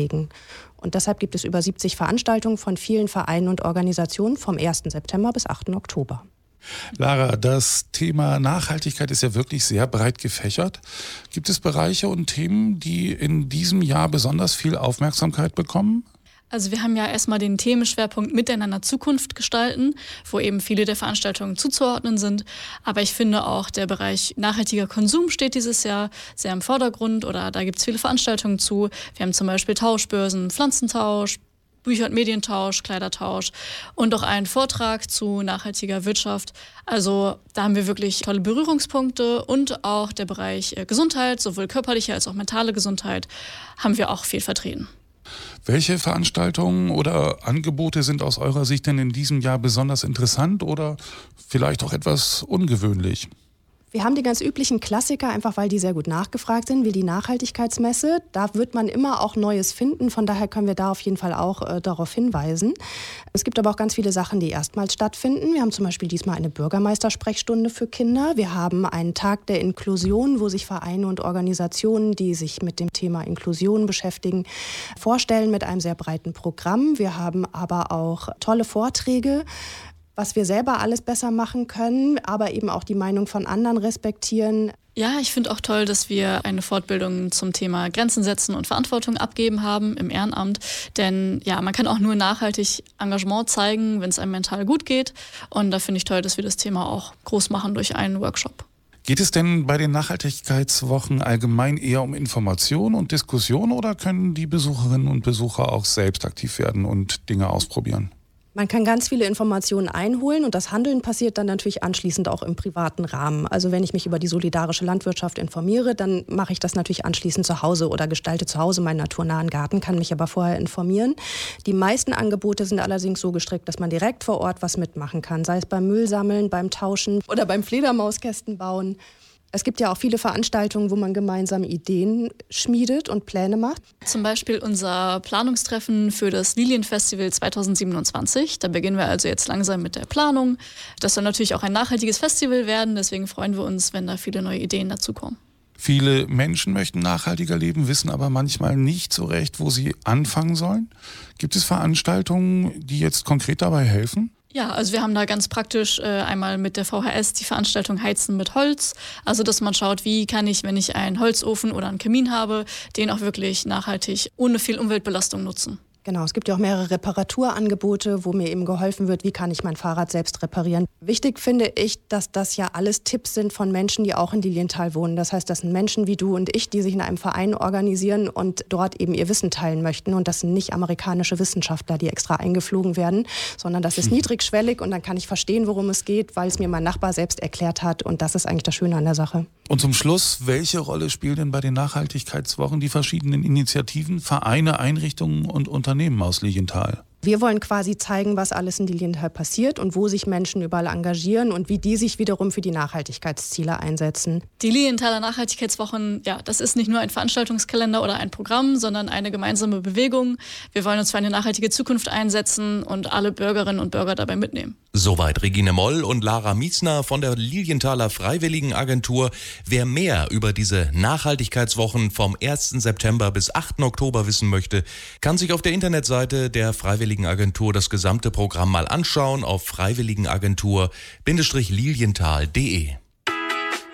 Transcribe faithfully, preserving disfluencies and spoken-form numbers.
beteiligen. Und deshalb gibt es über siebzig Veranstaltungen von vielen Vereinen und Organisationen vom ersten September bis achten Oktober. Lara, das Thema Nachhaltigkeit ist ja wirklich sehr breit gefächert. Gibt es Bereiche und Themen, die in diesem Jahr besonders viel Aufmerksamkeit bekommen? Also wir haben ja erstmal den Themenschwerpunkt Miteinander Zukunft gestalten, wo eben viele der Veranstaltungen zuzuordnen sind. Aber ich finde auch, der Bereich nachhaltiger Konsum steht dieses Jahr sehr im Vordergrund oder da gibt es viele Veranstaltungen zu. Wir haben zum Beispiel Tauschbörsen, Pflanzentausch, Bücher- und Medientausch, Kleidertausch und auch einen Vortrag zu nachhaltiger Wirtschaft. Also da haben wir wirklich tolle Berührungspunkte und auch der Bereich Gesundheit, sowohl körperliche als auch mentale Gesundheit, haben wir auch viel vertreten. Welche Veranstaltungen oder Angebote sind aus eurer Sicht denn in diesem Jahr besonders interessant oder vielleicht auch etwas ungewöhnlich? Wir haben die ganz üblichen Klassiker, einfach weil die sehr gut nachgefragt sind, wie die Nachhaltigkeitsmesse. Da wird man immer auch Neues finden, von daher können wir da auf jeden Fall auch äh, darauf hinweisen. Es gibt aber auch ganz viele Sachen, die erstmals stattfinden. Wir haben zum Beispiel diesmal eine Bürgermeistersprechstunde für Kinder. Wir haben einen Tag der Inklusion, wo sich Vereine und Organisationen, die sich mit dem Thema Inklusion beschäftigen, vorstellen mit einem sehr breiten Programm. Wir haben aber auch tolle Vorträge, was wir selber alles besser machen können, aber eben auch die Meinung von anderen respektieren. Ja, ich finde auch toll, dass wir eine Fortbildung zum Thema Grenzen setzen und Verantwortung abgeben haben im Ehrenamt. Denn ja, man kann auch nur nachhaltig Engagement zeigen, wenn es einem mental gut geht. Und da finde ich toll, dass wir das Thema auch groß machen durch einen Workshop. Geht es denn bei den Nachhaltigkeitswochen allgemein eher um Information und Diskussion oder können die Besucherinnen und Besucher auch selbst aktiv werden und Dinge ausprobieren? Man kann ganz viele Informationen einholen und das Handeln passiert dann natürlich anschließend auch im privaten Rahmen. Also wenn ich mich über die solidarische Landwirtschaft informiere, dann mache ich das natürlich anschließend zu Hause oder gestalte zu Hause meinen naturnahen Garten, kann mich aber vorher informieren. Die meisten Angebote sind allerdings so gestrickt, dass man direkt vor Ort was mitmachen kann, sei es beim Müllsammeln, beim Tauschen oder beim Fledermauskästen bauen. Es gibt ja auch viele Veranstaltungen, wo man gemeinsam Ideen schmiedet und Pläne macht. Zum Beispiel unser Planungstreffen für das Lilienfestival zweitausendsiebenundzwanzig. Da beginnen wir also jetzt langsam mit der Planung. Das soll natürlich auch ein nachhaltiges Festival werden, deswegen freuen wir uns, wenn da viele neue Ideen dazukommen. Viele Menschen möchten nachhaltiger leben, wissen aber manchmal nicht so recht, wo sie anfangen sollen. Gibt es Veranstaltungen, die jetzt konkret dabei helfen? Ja, also wir haben da ganz praktisch äh, einmal mit der V H S die Veranstaltung Heizen mit Holz. Also dass man schaut, wie kann ich, wenn ich einen Holzofen oder einen Kamin habe, den auch wirklich nachhaltig ohne viel Umweltbelastung nutzen. Genau, es gibt ja auch mehrere Reparaturangebote, wo mir eben geholfen wird, wie kann ich mein Fahrrad selbst reparieren. Wichtig finde ich, dass das ja alles Tipps sind von Menschen, die auch in Lilienthal wohnen. Das heißt, das sind Menschen wie du und ich, die sich in einem Verein organisieren und dort eben ihr Wissen teilen möchten. Und das sind nicht amerikanische Wissenschaftler, die extra eingeflogen werden, sondern das ist niedrigschwellig und dann kann ich verstehen, worum es geht, weil es mir mein Nachbar selbst erklärt hat. Und das ist eigentlich das Schöne an der Sache. Und zum Schluss, welche Rolle spielen denn bei den Nachhaltigkeitswochen die verschiedenen Initiativen, Vereine, Einrichtungen und Unternehmen aus Lilienthal? Wir wollen quasi zeigen, was alles in Lilienthal passiert und wo sich Menschen überall engagieren und wie die sich wiederum für die Nachhaltigkeitsziele einsetzen. Die Lilienthaler Nachhaltigkeitswochen, ja, das ist nicht nur ein Veranstaltungskalender oder ein Programm, sondern eine gemeinsame Bewegung. Wir wollen uns für eine nachhaltige Zukunft einsetzen und alle Bürgerinnen und Bürger dabei mitnehmen. Soweit Regine Moll und Lara Mietzner von der Lilienthaler Freiwilligenagentur. Wer mehr über diese Nachhaltigkeitswochen vom ersten September bis achten Oktober wissen möchte, kann sich auf der Internetseite der Freiwilligenagentur das gesamte Programm mal anschauen auf freiwilligenagentur Bindestrich lilienthal punkt de.